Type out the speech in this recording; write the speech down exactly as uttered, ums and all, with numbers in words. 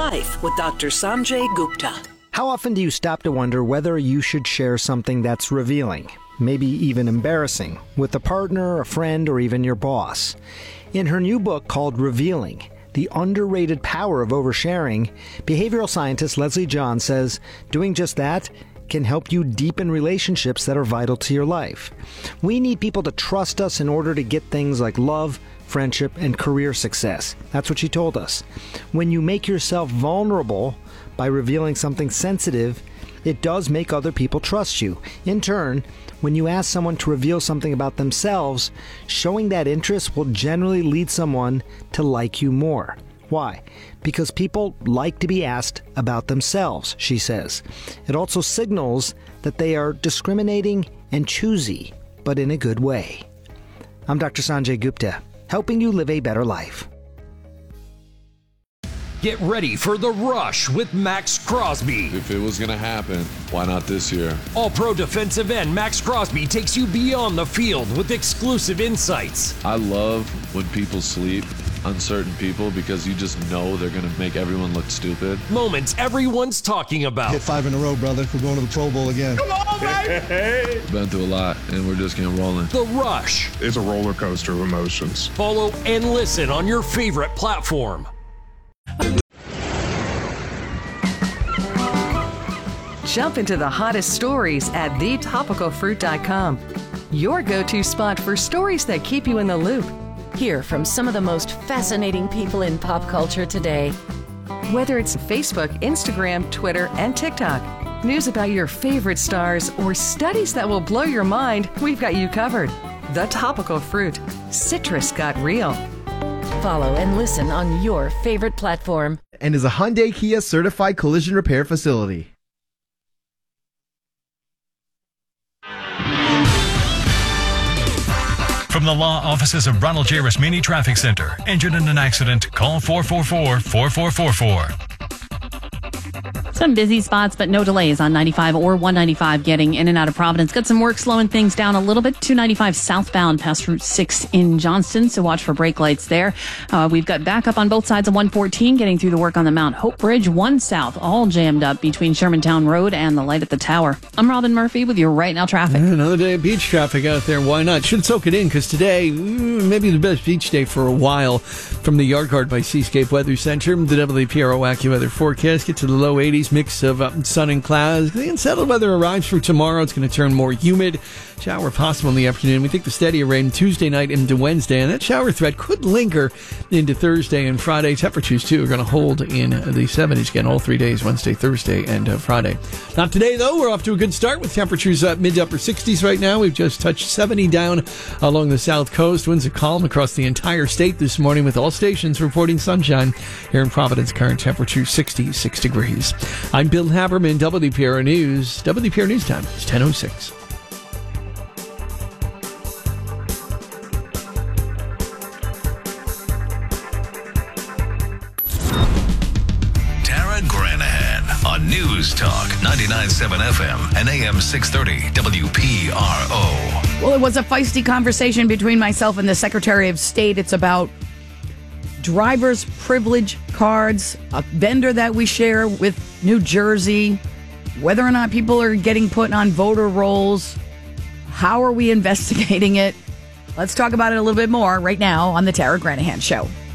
Life with Doctor Sanjay Gupta. How often do you stop to wonder whether you should share something that's revealing, maybe even embarrassing, with a partner, a friend, or even your boss? In her new book called Revealing, The Underrated Power of Oversharing, behavioral scientist Leslie John says doing just that can help you deepen relationships that are vital to your life. We need people to trust us in order to get things like love, friendship, and career success. That's what she told us. When you make yourself vulnerable by revealing something sensitive, it does make other people trust you. In turn, when you ask someone to reveal something about themselves, showing that interest will generally lead someone to like you more. Why? Because people like to be asked about themselves, she says. It also signals that they are discriminating and choosy, but in a good way. I'm Doctor Sanjay Gupta, helping you live a better life. Get ready for The Rush with Max Crosby. If it was going to happen, why not this year? All-pro defensive end Max Crosby takes you beyond the field with exclusive insights. I love when people sleep, uncertain people, because you just know they're going to make everyone look stupid. Moments everyone's talking about. Hit five in a row, brother. We're going to the Pro Bowl again. Come on, baby! Hey. Been through a lot, and we're just getting rolling. The Rush. It's a roller coaster of emotions. Follow and listen on your favorite platform. Jump into the hottest stories at the topical fruit dot com. Your go-to spot for stories that keep you in the loop. Hear from some of the most fascinating people in pop culture today. Whether it's Facebook, Instagram, Twitter, and TikTok, news about your favorite stars, or studies that will blow your mind, we've got you covered. The Topical Fruit. Citrus got real. Follow and listen on your favorite platform. And is a Hyundai Kia certified collision repair facility. From the law offices of Ronald J. Rasmini Traffic Center. Injured in an accident? Call four four four, four four four four. Some busy spots, but no delays on ninety-five or one ninety-five getting in and out of Providence. Got some work slowing things down a little bit. two ninety-five southbound past Route six in Johnston, so watch for brake lights there. Uh, we've got backup on both sides of one fourteen getting through the work on the Mount Hope Bridge. one south, all jammed up between Shermantown Road and the light at the tower. I'm Robin Murphy with your Right Now traffic. Another day of beach traffic out there. Why not? Should soak it in, because today, maybe the best beach day for a while. From the Yard Guard by Seascape Weather Center, the W P R O AccuWeather forecast, get to the low eighties, mix of uh, sun and clouds. The unsettled weather arrives for tomorrow. It's going to turn more humid. Shower possible in the afternoon. We think the steadier rain Tuesday night into Wednesday, and that shower threat could linger into Thursday and Friday. Temperatures, too, are going to hold in the seventies again all three days, Wednesday, Thursday, and uh, Friday. Not today, though. We're off to a good start with temperatures uh, mid to upper sixties right now. We've just touched seventy down along the south coast. Winds are calm across the entire state this morning, with all stations reporting sunshine. Here in Providence, current temperature sixty-six degrees. I'm Bill Haberman, W P R News. W P R News Time is ten oh six. Tara Granahan on News Talk ninety-nine point seven F M and A M six thirty W P R O. Well, it was a feisty conversation between myself and the Secretary of State. It's about driver's privilege cards, a vendor that we share with New Jersey, whether or not people are getting put on voter rolls. How are we investigating it? Let's talk about it a little bit more right now on the Tara Granahan Show.